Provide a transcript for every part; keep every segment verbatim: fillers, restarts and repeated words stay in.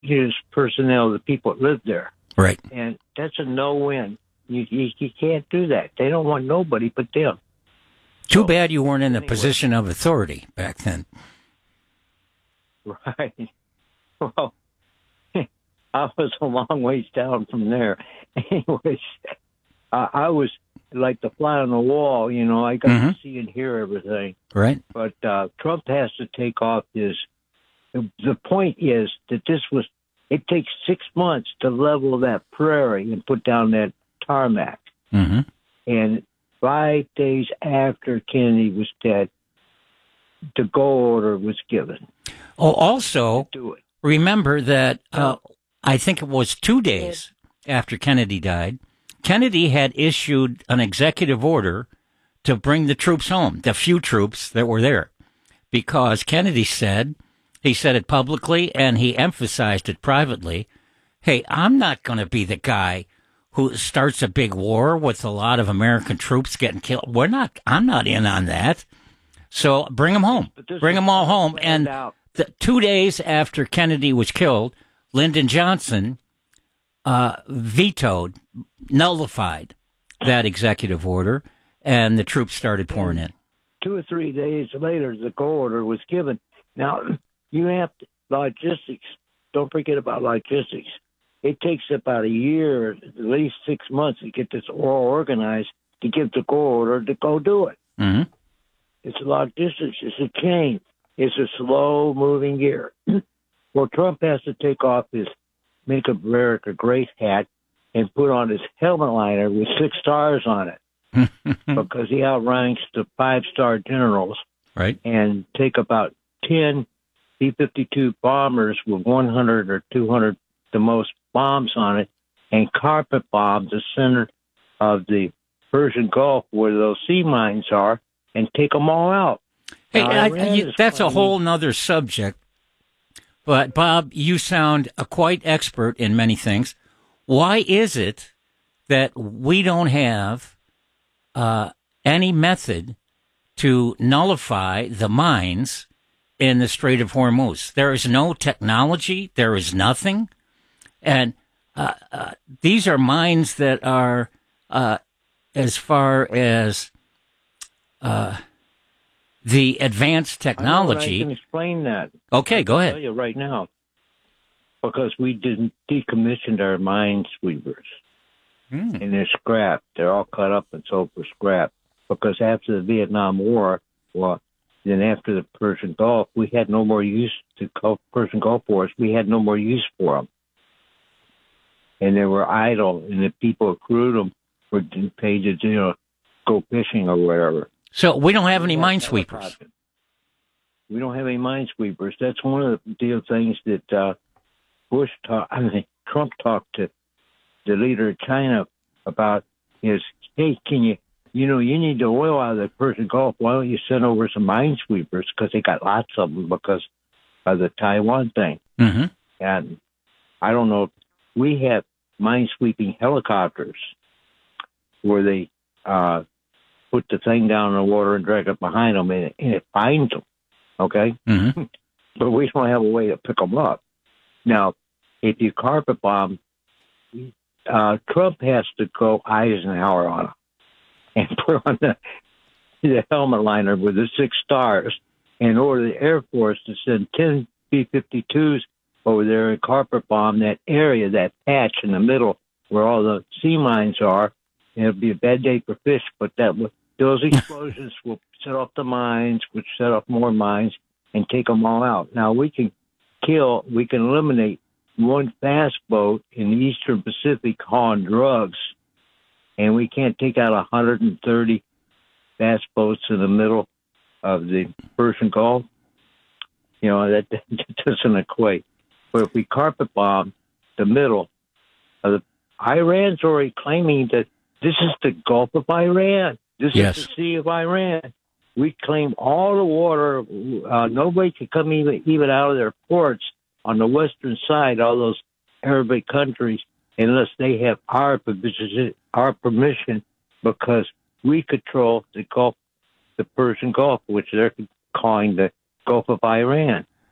his personnel, the people that live there. Right. And that's a no-win. You, you, you can't do that. They don't want nobody but them. Too so, bad you weren't in anyway. a position of authority back then. Right. Well, I was a long ways down from there. Anyways, I, I was like the fly on the wall. You know, I got mm-hmm. to see and hear everything. Right. But uh, Trump has to take off his. The point is that this was. It takes six months to level that prairie and put down that tarmac. Mm-hmm. And five days after Kennedy was dead, the go order was given. Oh, also, do it. Remember that uh, I think it was two days after Kennedy died, Kennedy had issued an executive order to bring the troops home, the few troops that were there, because Kennedy said, he said it publicly and he emphasized it privately, hey, I'm not going to be the guy who starts a big war with a lot of American troops getting killed. We're not, I'm not in on that. So bring them home. Bring them all home. And the, two days after Kennedy was killed, Lyndon Johnson uh, vetoed, nullified that executive order, and the troops started pouring in. Two or three days later, the go order was given. Now, you have to, logistics. Don't forget about logistics. It takes about a year, at least six months, to get this all organized to give the go order to go do it. Mm-hmm. It's logistics. It's a chain. It's a slow-moving gear. Well, Trump has to take off his Make America Great hat and put on his helmet liner with six stars on it because he outranks the five-star generals. Right. And take about ten B fifty-two bombers with one hundred or two hundred, the most bombs on it, and carpet bomb the center of the Persian Gulf where those sea mines are, and take them all out. Hey, now, I, you, that's a whole nother subject. But, Bob, you sound a quite expert in many things. Why is it that we don't have uh, any method to nullify the mines in the Strait of Hormuz? There is no technology. There is nothing. And uh, uh, these are mines that are, uh, as far as uh, the advanced technology. I, I can explain that. Okay, go ahead. I'll tell you right now. Because we didn't decommissioned our minesweepers. Mm. And they're scrap. They're all cut up and sold for scrap. Because after the Vietnam War, well, then after the Persian Gulf, we had no more use to Gulf, Persian Gulf Wars. We had no more use for them. And they were idle, and the people who crewed them were paid to, you know, go fishing or whatever. So we don't have any minesweepers. We don't have any minesweepers. That's one of the deal things that uh, Bush talked. I mean, Trump talked to the leader of China about. Is hey, can you, you know, you need the oil out of the Persian Gulf. Why don't you send over some minesweepers? Because they got lots of them because of the Taiwan thing. Mm-hmm. And I don't know. We have minesweeping helicopters where they uh, put the thing down in the water and drag it behind them, and it, and it finds them. Okay? Mm-hmm. But we don't have a way to pick them up. Now, if you carpet bomb, uh, Trump has to go Eisenhower on them and put on the, the helmet liner with the six stars and order the Air Force to send ten B fifty-twos over there and carpet bomb that area, that patch in the middle where all the sea mines are. And it'll be a bad day for fish, but that those explosions will set off the mines, which set off more mines, and take them all out. Now, we can kill, we can eliminate one fast boat in the Eastern Pacific hauling drugs, and we can't take out one hundred thirty fast boats in the middle of the Persian Gulf. You know, that, that doesn't equate. But if we carpet bomb the middle of the, Iran's already claiming that this is the Gulf of Iran. This yes. is the Sea of Iran. We claim all the water. Uh, nobody can come even, even out of their ports on the western side, all those Arabic countries, unless they have our permission, our permission, because we control the Gulf, the Persian Gulf, which they're calling the Gulf of Iran.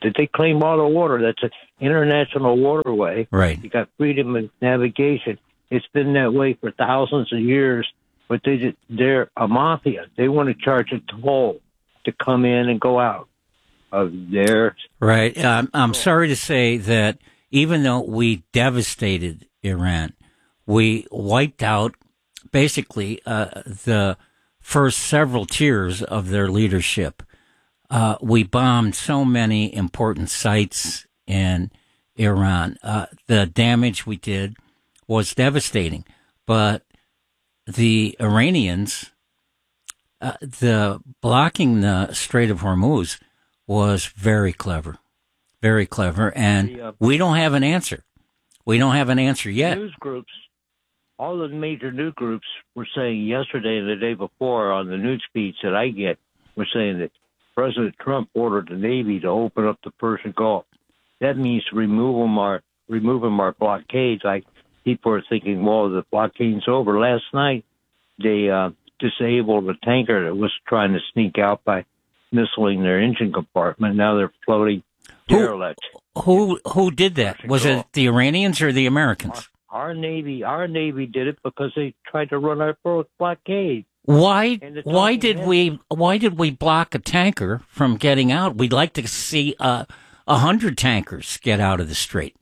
Did they claim all the water? That's an international waterway. Right. You got freedom of navigation. It's been that way for thousands of years, but they, they're a mafia. They want to charge a toll to come in and go out of their... Right. Um, I'm sorry to say that even though we devastated Iran, we wiped out basically uh, the first several tiers of their leadership. Uh, we bombed so many important sites in Iran. Uh, the damage we did was devastating, but the Iranians, uh, the blocking the Strait of Hormuz was very clever, very clever, and the, uh, we don't have an answer. We don't have an answer yet. News groups, all the major news groups were saying yesterday and the day before on the news feeds that I get, were saying that President Trump ordered the Navy to open up the Persian Gulf. That means remove them our remove them our blockades. Like people are thinking, well, the blockade's over. Last night they uh, disabled a tanker that was trying to sneak out by missiling their engine compartment. Now they're floating derelict. Who who did that? Was it the Iranians or the Americans? Our, our Navy, our Navy did it because they tried to run our blockade. Why? Why did we? Why did we block a tanker from getting out? We'd like to see a uh, hundred tankers get out of the strait.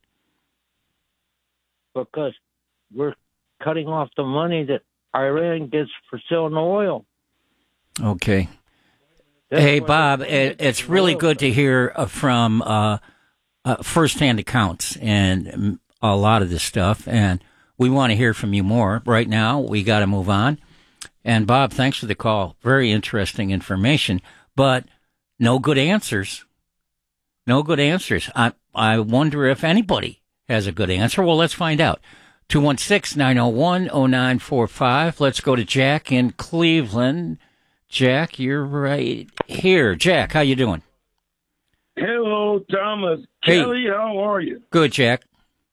Because we're cutting off the money that Iran gets for selling oil. Okay. That's hey, why Bob, it, it's really good to hear uh, from uh, uh, firsthand accounts and a lot of this stuff, and we want to hear from you more. Right now, we got to move on. And Bob, thanks for the call. Very interesting information, but no good answers. No good answers. I I wonder if anybody has a good answer. Well, let's find out. two one six, nine oh one, oh nine four five. Let's go to Jack in Cleveland. Jack, you're right here. Jack, how you doing? Hello, Thomas. Hey. Kelly, how are you? Good, Jack.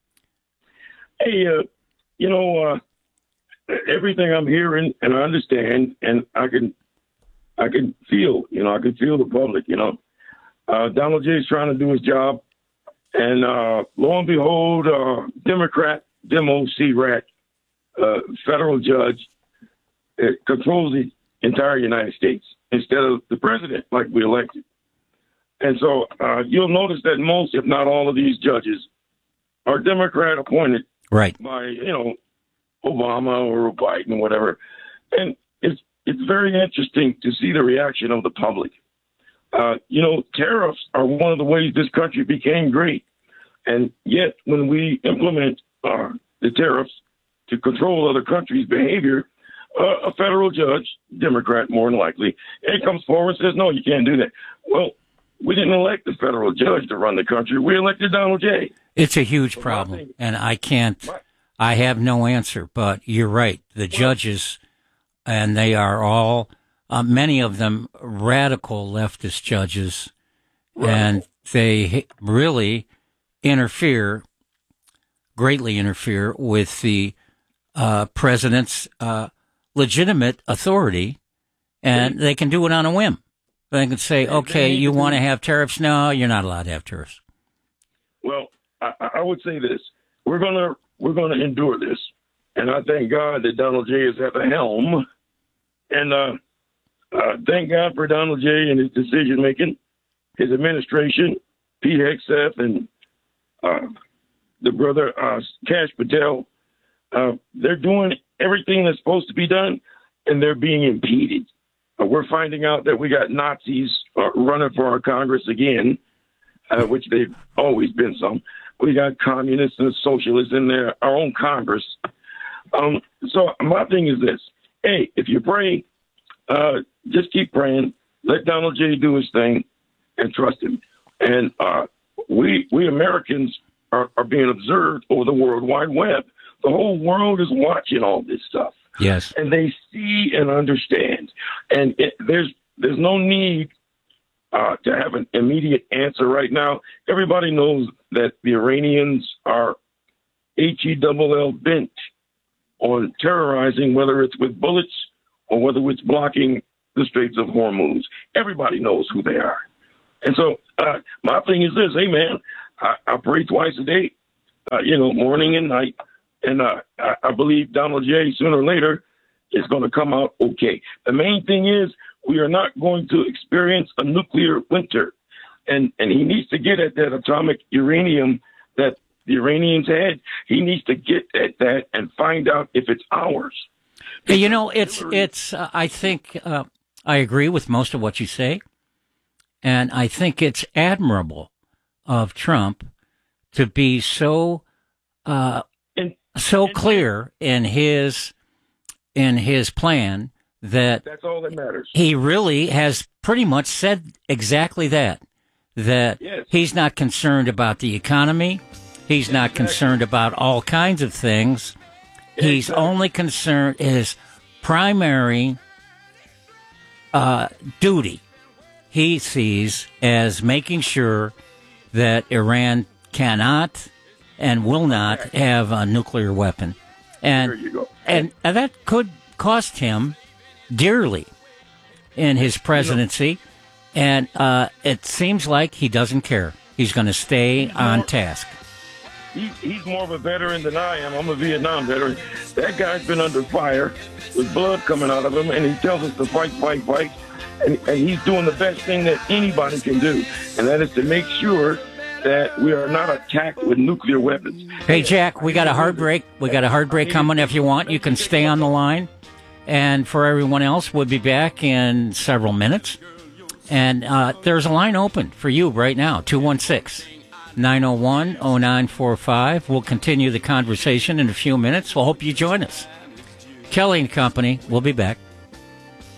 Hey, uh, you know, uh, everything I'm hearing and I understand, and I can, I can feel, you know, I can feel the public, you know. Uh, Donald J is trying to do his job, and uh, lo and behold, uh, Democrat, Demo C-Rat, uh, federal judge, uh, controls the entire United States instead of the president like we elected. And so uh, you'll notice that most, if not all of these judges are Democrat appointed right by, you know, Obama or Biden or whatever. And it's it's very interesting to see the reaction of the public. Uh, you know, tariffs are one of the ways this country became great. And yet when we implement uh, the tariffs to control other countries' behavior, uh, a federal judge, Democrat more than likely, and comes forward and says, no, you can't do that. Well, we didn't elect the federal judge to run the country. We elected Donald J. It's a huge problem, and I can't, I have no answer, but you're right. The judges, and they are all, uh, many of them radical leftist judges, Right. and they really interfere, greatly interfere with the uh, president's uh, legitimate authority, and they can do it on a whim. They can say, okay, you want to have tariffs? No, you're not allowed to have tariffs. Well, I, I would say this: we're gonna we're gonna endure this, and I thank God that Donald J is at the helm, and uh, uh, thank God for Donald J and his decision making, his administration, Pete Hegseth, and uh, the brother uh, Kash Patel. Uh, they're doing everything that's supposed to be done, and they're being impeded. Uh, we're finding out that we got Nazis uh, running for our Congress again, uh, which they've always been some. We got communists and socialists in there, our own Congress. Um, so my thing is this. Hey, if you pray, uh, just keep praying. Let Donald J do his thing and trust him. And uh, we we Americans are, are being observed over the World Wide Web. The whole world is watching all this stuff. Yes. And they see and understand. And it, there's there's no need uh, to have an immediate answer right now. Everybody knows that the Iranians are H E double L bent on terrorizing, whether it's with bullets or whether it's blocking the Straits of Hormuz. Everybody knows who they are. And so uh, my thing is this, hey, man, I, I pray twice a day, uh, you know, morning and night. And uh, I, I believe Donald J, sooner or later, is going to come out okay. The main thing is we are not going to experience a nuclear winter. And, and he needs to get at that atomic uranium that the Iranians had. He needs to get at that and find out if it's ours. Yeah, you know, it's, it's, uh, I think, uh, I agree with most of what you say. And I think it's admirable of Trump to be so, uh, and, so and, clear in his, in his plan that that's all that matters. He really has pretty much said exactly that, that yes. He's not concerned about the economy. He's exactly. not concerned about all kinds of things. Exactly. He's only concerned, his primary uh, duty he sees as making sure that Iran cannot and will not have a nuclear weapon. And, there you go. and, and that could cost him dearly in his presidency. And uh, it seems like he doesn't care. He's going to stay he's on more, task. He, he's more of a veteran than I am. I'm a Vietnam veteran. That guy's been under fire with blood coming out of him, and he tells us to fight, fight, fight. And, and he's doing the best thing that anybody can do, and that is to make sure that we are not attacked with nuclear weapons. Hey, Jack, we got a hard break. We got a hard break coming. If you want, you can stay on the line. And for everyone else, we'll be back in several minutes. And uh, there's a line open for you right now, two one six, nine oh one, oh nine four five. We'll continue the conversation in a few minutes. We'll hope you join us. Kelly and Company, we'll be back.